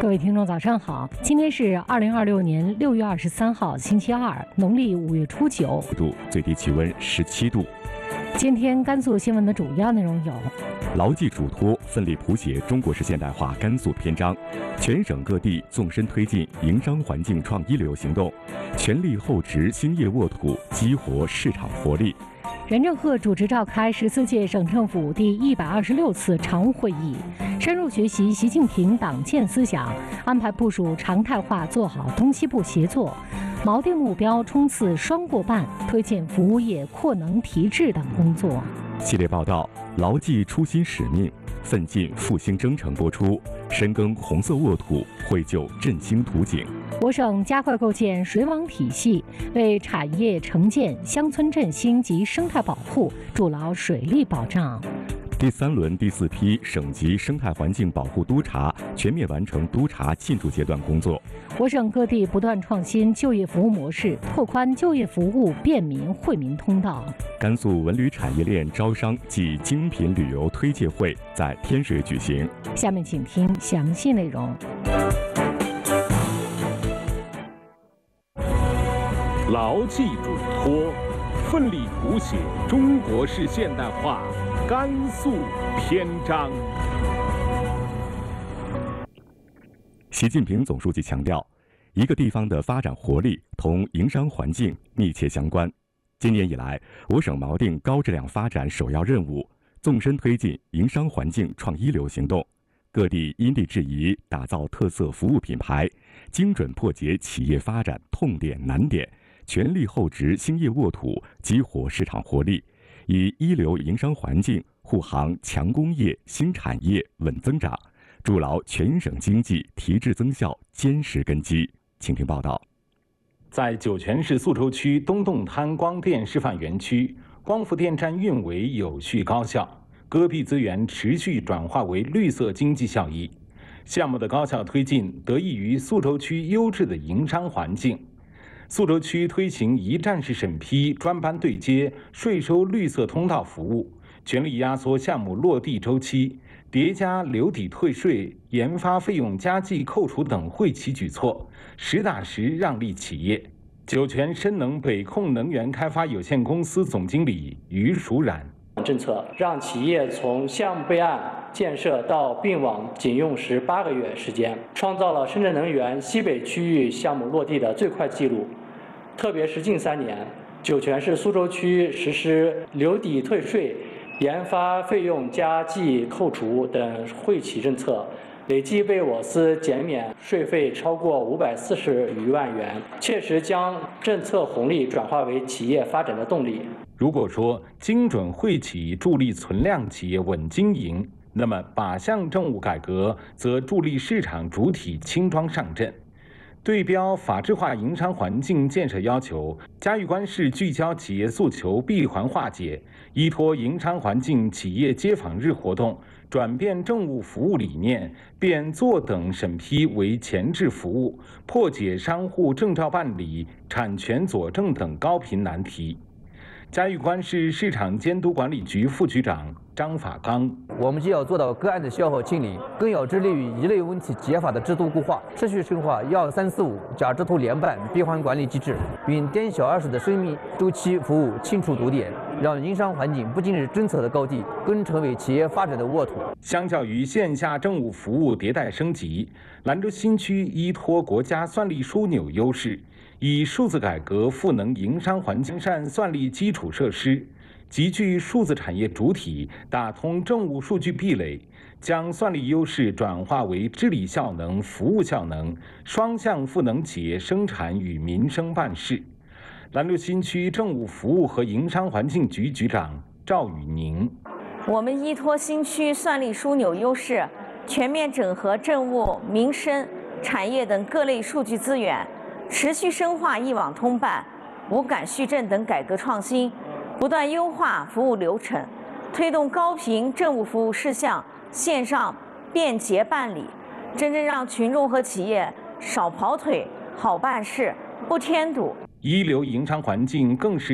各位听众，早上好！今天是2026年6月23号，星期二，农历5月初9 度，最低气温17度。 今天甘肃新闻的主要内容有： 牢记嘱托，奋力谱写中国式现代化甘肃篇章；全省各地纵深推进营商环境创一流行动，全力厚植兴业沃土，激活市场活力。 任正鹤主持召开14届省政府第126次常务会议，深入学习习近平党建思想，安排部署常态化做好东西部协作，锚定目标冲刺双过半，推进服务业扩能提质等工作。 系列报道牢记初心使命，奋进复兴征程播出，深耕红色沃土，绘就振兴图景。 我省加快构建水网体系，为产业城建、乡村振兴及生态保护筑牢水利保障。 第3轮第4批省级生态环境保护督察全面完成督查进驻阶段工作。 我省各地不断创新就业服务模式，拓宽就业服务便民惠民通道。 甘肃文旅产业链招商暨精品旅游推介会在天水举行。 下面请听详细内容。 牢记嘱托，奋力谱写中国式现代化甘肃篇章。 习近平总书记强调，一个地方的发展活力同营商环境密切相关。今年以来，我省锚定高质量发展首要任务，纵深推进营商环境创一流行动，各地因地制宜打造特色服务品牌，精准破解企业发展痛点难点，全力厚植兴业沃土，激活市场活力，以一流营商环境护航强工业、新产业稳增长，筑牢全省经济提质增效坚实根基。请听报道。 在酒泉市宿州区东洞滩光电示范园区，光伏电站运维有序高效，戈壁资源持续转化为绿色经济效益。项目的高效推进得益于宿州区优质的营商环境。宿州区推行一站式审批、专班对接、税收绿色通道服务，全力压缩项目落地周期，叠加留抵退税、研发费用加计扣除等惠企举措，实打实让利企业。酒泉深能北控能源开发有限公司总经理于淑然。 政策让企业从项目备案、建设到并网仅用18个月时间，创造了深圳能源西北区域项目落地的最快纪录。特别是近3年，酒泉市苏州区实施留抵退税、研发费用加计扣除等惠企政策，累计被我司减免税费超过540余万元，切实将政策红利转化为企业发展的动力。 如果说精准惠企助力存量企业稳经营，那么靶向政务改革则助力市场主体轻装上阵。对标法治化营商环境建设要求，嘉峪关市聚焦企业诉求闭环化解，依托营商环境企业接访日活动，转变政务服务理念，变坐等审批为前置服务，破解商户证照办理、产权佐证等高频难题。嘉峪关市市场监督管理局副局长张法刚： 我们既要做到个案的消耗清零，更要致力于一类问题解法的制度固化，持续深化12345假制图联办闭环管理机制，并点小二十的生命周期服务清楚堵点，让营商环境不仅是政策的高地，更成为企业发展的沃土。 相较于线下政务服务迭代升级，兰州新区依托国家算力枢纽优势，以数字改革赋能营商环境，善算力基础设施，集聚数字产业主体，打通政务数据壁垒，将算力优势转化为治理效能、服务效能，双向赋能企业生产与民生办事。兰州新区政务服务和营商环境局局长赵宇宁： 我们依托新区算力枢纽优势，全面整合政务、民生、产业等各类数据资源，持续深化一网通办、无感续证等改革创新，不断优化服务流程，推动高频政务服务事项线上便捷办理，真正让群众和企业少跑腿、好办事、不添堵。 一流营商环境更是